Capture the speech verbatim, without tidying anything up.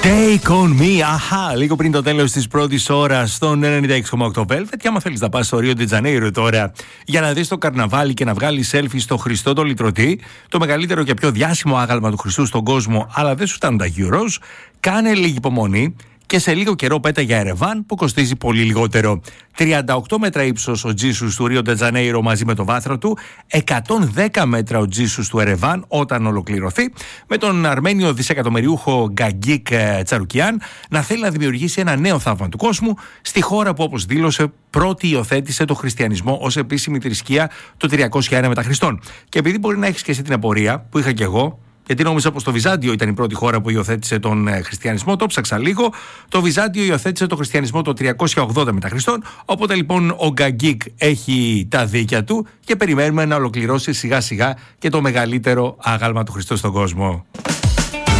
Take on me, αχά, λίγο πριν το τέλος της πρώτης ώρας στον ενενήντα έξι κόμμα οκτώ Velvet. Και άμα θέλεις να πας στο Ρίο ντε Τζανέιρο τώρα για να δεις το καρναβάλι και να βγάλεις selfie στο Χριστό το Λυτρωτή, το μεγαλύτερο και πιο διάσημο άγαλμα του Χριστού στον κόσμο, αλλά δεν σου φτάνουν τα euros, κάνε λίγη υπομονή. Και σε λίγο καιρό πέτα για Ερεβάν που κοστίζει πολύ λιγότερο. τριάντα οκτώ μέτρα ύψος ο Τζίσους του Ρίο ντε Τζανέιρο μαζί με το βάθρο του, εκατόν δέκα μέτρα ο Τζίσους του Ερεβάν όταν ολοκληρωθεί, με τον Αρμένιο δισεκατομμυριούχο Γκαγκίκ Τσαρουκιάν να θέλει να δημιουργήσει ένα νέο θαύμα του κόσμου στη χώρα που, όπως δήλωσε, πρώτη υιοθέτησε το χριστιανισμό ως επίσημη θρησκεία το τριακόσια ένα μετά Χριστόν. Και επειδή μπορεί να έχεις και εσύ την απορία που είχα και εγώ, γιατί νόμιζα πως το Βυζάντιο ήταν η πρώτη χώρα που υιοθέτησε τον χριστιανισμό, το ψάξα λίγο. Το Βυζάντιο υιοθέτησε τον χριστιανισμό το τριακόσια ογδόντα μετά Χριστόν. Οπότε λοιπόν ο Γκαγκίκ έχει τα δίκια του και περιμένουμε να ολοκληρώσει σιγά σιγά και το μεγαλύτερο άγαλμα του Χριστού στον κόσμο.